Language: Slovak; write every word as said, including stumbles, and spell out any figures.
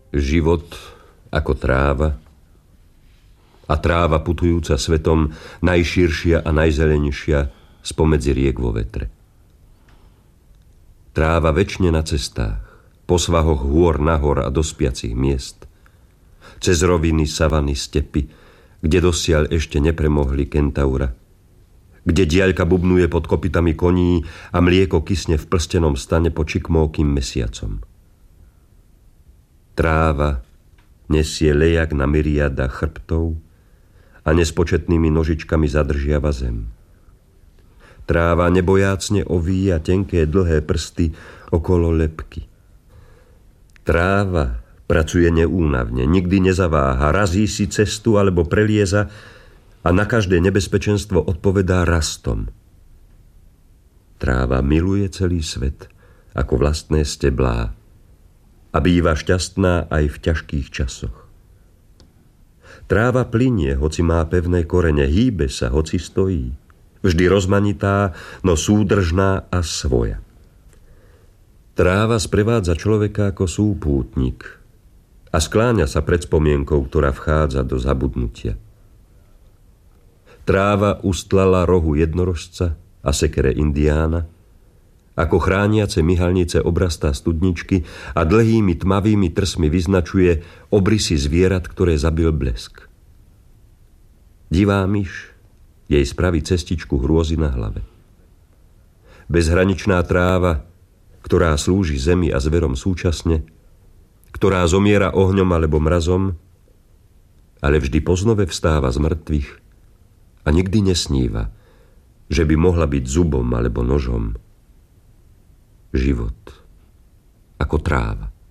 Život ako tráva a tráva putujúca svetom, najširšia a najzelenšia spomedzi riek vo vetre. Tráva večne na cestách, po svahoch hôr nahor a do spiacich miest, cez roviny, savany, stepy, kde dosiaľ ešte nepremohli kentaura, kde diaľka bubnuje pod kopytami koní a mlieko kysne v plstenom stane po čikmókým mesiacom. Tráva nesie lejak na myriada chrbtov a nespočetnými nožičkami zadržiava zem. Tráva nebojácne ovíja tenké dlhé prsty okolo lebky. Tráva pracuje neúnavne, nikdy nezaváha, razí si cestu alebo prelieza a na každé nebezpečenstvo odpovedá rastom. Tráva miluje celý svet ako vlastné steblá a býva šťastná aj v ťažkých časoch. Tráva plynie, hoci má pevné korene, hýbe sa, hoci stojí. Vždy rozmanitá, no súdržná a svoja. Tráva sprevádza človeka ako súpútnik a skláňa sa pred spomienkou, ktorá vchádza do zabudnutia. Tráva ustlala rohu jednorožca a sekere indiána, ako chrániace myhalnice obrastá studničky a dlhými tmavými trsmi vyznačuje obrysy zvierat, ktoré zabil blesk. Divá myš jej spraví cestičku hrôzy na hlave. Bezhraničná tráva, ktorá slúži zemi a zverom súčasne, ktorá zomiera ohňom alebo mrazom, ale vždy poznove vstáva z mŕtvych a nikdy nesníva, že by mohla byť zubom alebo nožom. Život ako tráva.